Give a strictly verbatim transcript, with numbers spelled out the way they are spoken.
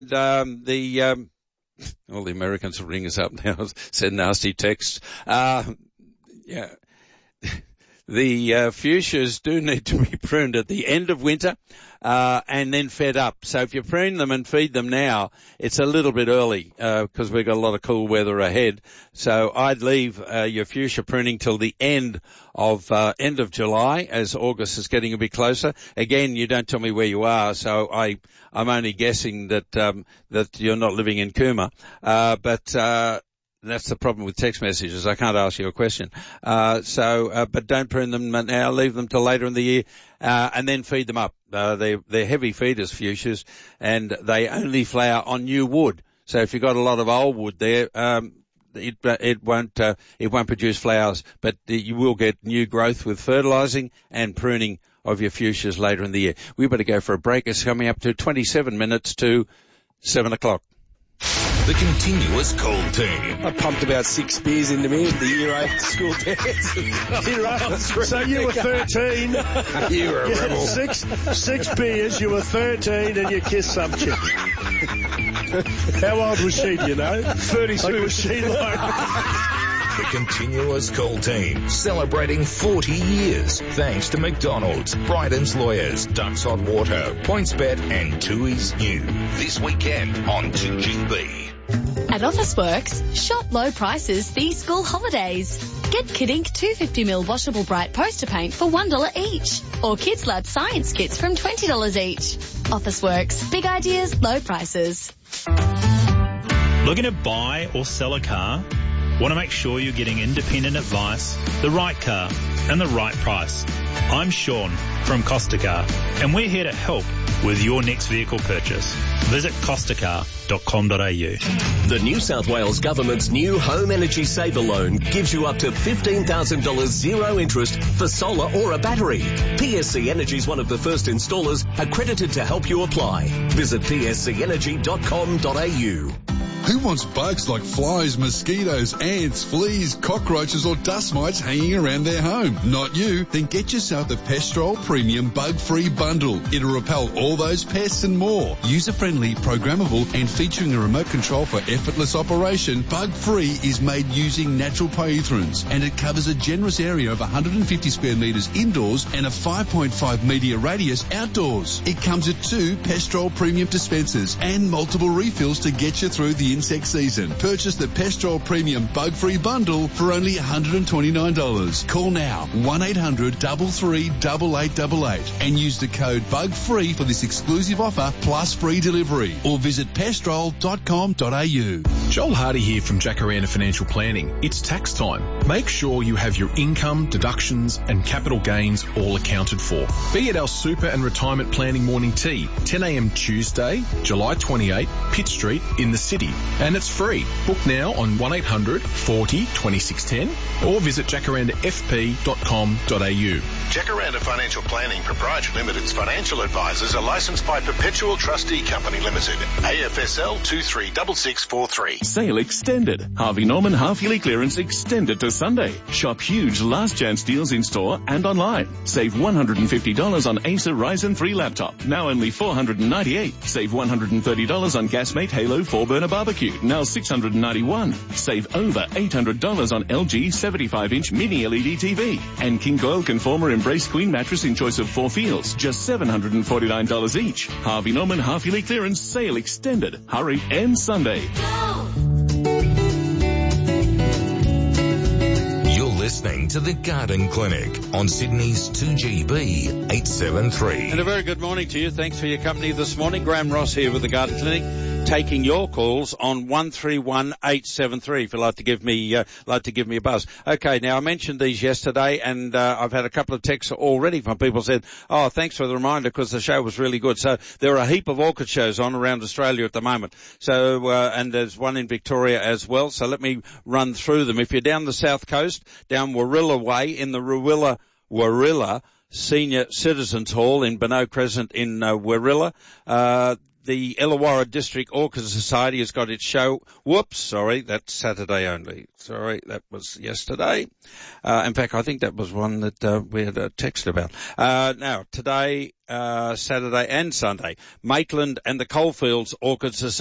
um, the um, all the Americans will ring us up now, send nasty texts. Uh, yeah. The uh, fuchsias do need to be pruned at the end of winter uh, and then fed up. So if you prune them and feed them now, it's a little bit early because uh, we've got a lot of cool weather ahead. So I'd leave uh, your fuchsia pruning till the end of uh, end of July, as August is getting a bit closer. Again, you don't tell me where you are, so I I'm only guessing that um, that you're not living in Cooma, uh, but. Uh, That's the problem with text messages. I can't ask you a question. Uh, so, uh, but don't prune them now. Leave them till later in the year, uh, and then feed them up. Uh, they're, they're heavy feeders, fuchsias, and they only flower on new wood. So if you've got a lot of old wood there, um, it, it won't, uh, it won't produce flowers, but you will get new growth with fertilizing and pruning of your fuchsias later in the year. We better go for a break. It's coming up to twenty-seven minutes to seven o'clock. The continuous cold team. I pumped about six beers into me at the year eight school dance. Year eight. So you were thirteen. You were a you rebel. Six, six beers, you were thirteen and you kissed some chick. How old was she, do you know? thirty-two. Like, was she like... The continuous cold team, celebrating forty years. Thanks to McDonald's, Bryden's Lawyers, Ducks Hot Water, PointsBet and Tui's New. This weekend on two G B. At Officeworks, shop low prices these school holidays. Get Kid Ink two hundred fifty milliliter washable bright poster paint for one dollar each. Or Kids Lab science kits from twenty dollars each. Officeworks, big ideas, low prices. Looking to buy or sell a car? Want to make sure you're getting independent advice, the right car, and the right price. I'm Sean from Costa Car, and we're here to help with your next vehicle purchase. Visit costa car dot com dot a u. The New South Wales Government's new Home Energy Saver Loan gives you up to fifteen thousand dollars zero interest for solar or a battery. P S C Energy is one of the first installers accredited to help you apply. Visit p s c energy dot com dot a u. Who wants bugs like flies, mosquitoes, ants, fleas, cockroaches or dust mites hanging around their home? Not you. Then get yourself the Pestrol Premium Bug-Free Bundle. It'll repel all those pests and more. User-friendly, programmable and featuring a remote control for effortless operation, Bug-Free is made using natural pyrethrins and it covers a generous area of one hundred fifty square metres indoors and a five point five metre radius outdoors. It comes with two Pestrol Premium dispensers and multiple refills to get you through the insect season. Purchase the Pestrol Premium Bug-Free Bundle for only one hundred twenty-nine dollars. Call now one eight hundred three three eight eight eight eight and use the code BUGFREE for this exclusive offer plus free delivery or visit pestrol dot com dot a u. Joel Hardy here from Jacaranda Financial Planning. It's tax time. Make sure you have your income, deductions and capital gains all accounted for. Be at our super and retirement planning morning tea, ten a m Tuesday, July twenty-eighth, Pitt Street in the city. And it's free. Book now on one eight hundred forty twenty-six ten or visit jacaranda f p dot com dot a u. Jacaranda Financial Planning Proprietary Limited's financial advisors are licensed by Perpetual Trustee Company Limited, A F S L two three six six four three. Sale extended. Harvey Norman half-yearly clearance extended to Sunday. Shop huge last chance deals in store and online. Save one hundred fifty dollars on Acer Ryzen three laptop, now only four hundred ninety-eight dollars. Save one hundred thirty dollars on Gasmate Halo four burner barbecue, now six hundred ninety-one dollars. Save over eight hundred dollars on L G seventy-five inch mini L E D T V. And King Coil Conformer Embrace Queen mattress in choice of four feels, just seven hundred forty-nine dollars each. Harvey Norman half-yearly clearance sale extended. Hurry, and Sunday. You're listening to The Garden Clinic on Sydney's two G B eight seventy-three. And a very good morning to you. Thanks for your company this morning. Graham Ross here with The Garden Clinic, taking your calls on one three one eight seven three if you'd like to give me, uh, like to give me a buzz. Okay, now I mentioned these yesterday and, uh, I've had a couple of texts already from people said, oh, thanks for the reminder because the show was really good. So there are a heap of orchid shows on around Australia at the moment. So, uh, and there's one in Victoria as well. So let me run through them. If you're down the south coast, down Warilla Way in the Warilla, Warilla Senior Citizens Hall in Bonneau Crescent in, uh, Warilla, uh, the Illawarra District Orchid Society has got its show. Whoops, sorry, that's Saturday only. Sorry, that was yesterday. Uh, in fact, I think that was one that uh, we had a text about. Uh, now, today, uh, Saturday and Sunday, Maitland and the Coalfields Orchid Society